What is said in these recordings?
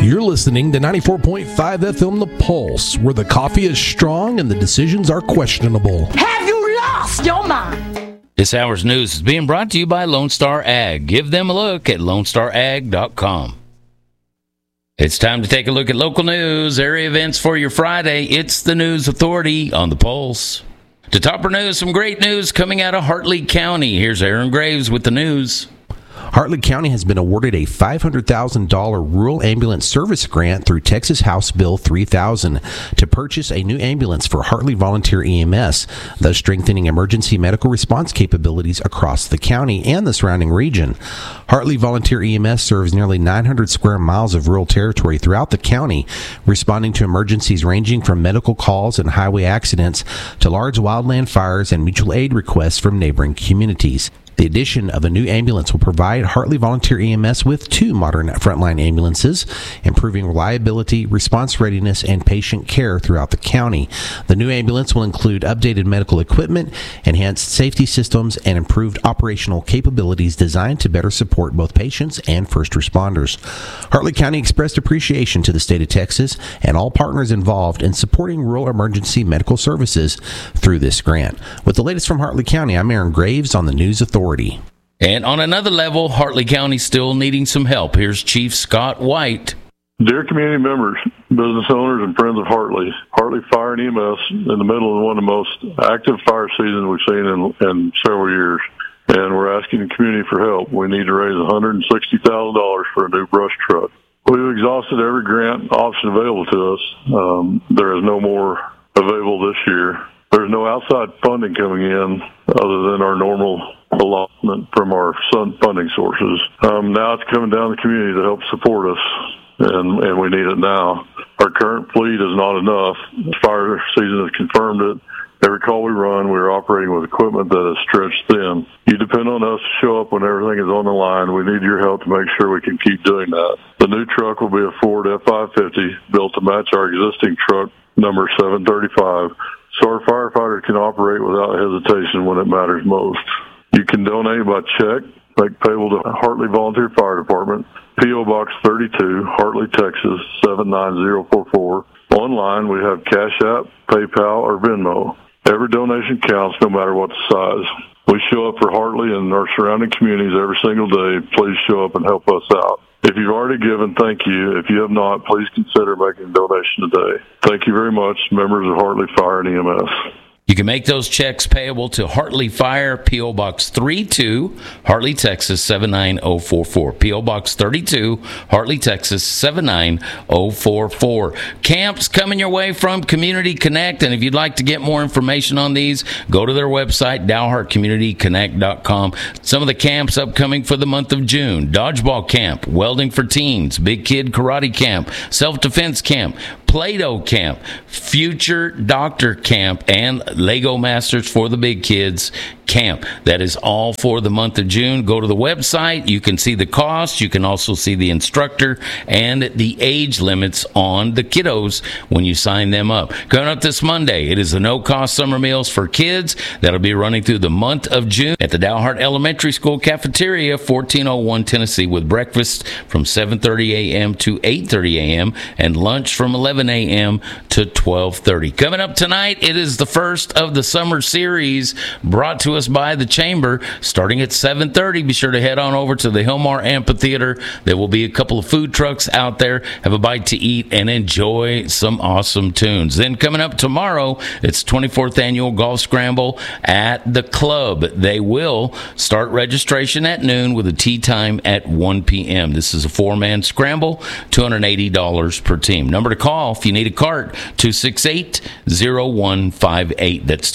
You're listening to 94.5 FM The Pulse, where the coffee is strong and the decisions are questionable. Have you lost your mind? This hour's news is being brought to you by Lone Star Ag. Give them a look at lonestarag.com. It's time to take a look at local news, area events for your Friday. It's the News Authority on The Pulse. To topper news, some great news coming out of Hartley County. Here's Aaron Graves with the news. Hartley County has been awarded a $500,000 rural ambulance service grant through Texas House Bill 3000 to purchase a new ambulance for Hartley Volunteer EMS, thus strengthening emergency medical response capabilities across the county and the surrounding region. Hartley Volunteer EMS serves nearly 900 square miles of rural territory throughout the county, responding to emergencies ranging from medical calls and highway accidents to large wildland fires and mutual aid requests from neighboring communities. The addition of a new ambulance will provide Hartley Volunteer EMS with 2 modern frontline ambulances, improving reliability, response readiness, and patient care throughout the county. The new ambulance will include updated medical equipment, enhanced safety systems, and improved operational capabilities designed to better support both patients and first responders. Hartley County expressed appreciation to the state of Texas and all partners involved in supporting rural emergency medical services through this grant. With the latest from Hartley County, I'm Aaron Graves on the News Authority. And on another level, Hartley County still needing some help. Here's Chief Scott White. Dear community members, business owners, and friends of Hartley, Hartley Fire and EMS in the middle of one of the most active fire seasons we've seen in several years. And we're asking the community for help. We need to raise $160,000 for a new brush truck. We've exhausted every grant option available to us. There is no more available this year. There's no outside funding coming in other than our normal allotment from our funding sources. Now it's coming down to the community to help support us, and we need it now. Our current fleet is not enough. The fire season has confirmed it. Every call we run, we're operating with equipment that is stretched thin. You depend on us to show up when everything is on the line. We need your help to make sure we can keep doing that. The new truck will be a Ford F550 built to match our existing truck number 735. So our firefighters can operate without hesitation when it matters most. You can donate by check, make payable to Hartley Volunteer Fire Department, P.O. Box 32, Hartley, Texas, 79044. Online, we have Cash App, PayPal, or Venmo. Every donation counts no matter what the size. We show up for Hartley and our surrounding communities every single day. Please show up and help us out. If you've already given, thank you. If you have not, please consider making a donation today. Thank you very much, members of Hartley Fire and EMS. You can make those checks payable to Hartley Fire, P.O. Box 32, Hartley, Texas, 79044. P.O. Box 32, Hartley, Texas, 79044. Camps coming your way from Community Connect, and if you'd like to get more information on these, go to their website, DalhartCommunityConnect.com. Some of the camps upcoming for the month of June: Dodgeball Camp, Welding for Teens, Big Kid Karate Camp, Self-Defense Camp, Play-Doh Camp, Future Doctor Camp, and Lego Masters for the Big Kids Camp. That is all for the month of June. Go to the website. You can see the cost. You can also see the instructor and the age limits on the kiddos when you sign them up. Coming up this Monday, it is the no-cost summer meals for kids. That'll be running through the month of June at the Dalhart Elementary School Cafeteria, 1401 Tennessee, with breakfast from 7:30 a.m. to 8:30 a.m. and lunch from 11 a.m. to 12:30. Coming up tonight, it is the first of the summer series brought to us by the Chamber, starting at 7:30. Be sure to head on over to the Hillmar Amphitheater. There will be a couple of food trucks out there. Have a bite to eat and enjoy some awesome tunes. Then coming up tomorrow, it's 24th Annual Golf Scramble at the Club. They will start registration at noon with a tee time at 1 p.m. This is a 4-man scramble, $280 per team. Number to call if you need a cart, 268-0158. That's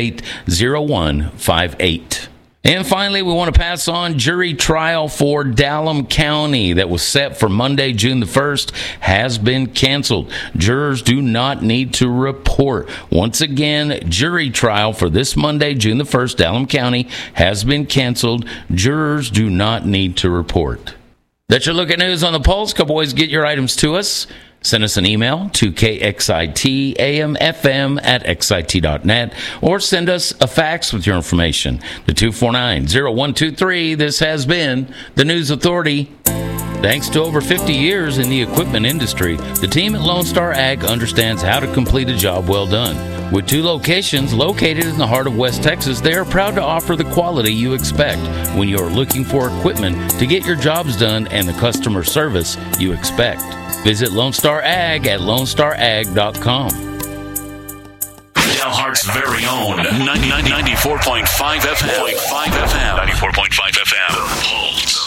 268-0158. And finally, we want to pass on jury trial for Dallam County that was set for Monday, June the 1st, has been canceled. Jurors do not need to report. Once again, jury trial for this Monday, June the 1st, Dallam County has been canceled. Jurors do not need to report. That's your look at news on the Pulse. Couple ways to get your items to us. Send us an email to kxitamfm@xit.net or send us a fax with your information to 249-0123. This has been the News Authority. Thanks to over 50 years in the equipment industry, the team at Lone Star Ag understands how to complete a job well done. With 2 locations located in the heart of West Texas, they are proud to offer the quality you expect when you are looking for equipment to get your jobs done and the customer service you expect. Visit Lone Star Ag at lonestarag.com. Dalhart's very own 94.5 FM. 94.5 FM. The Pulse.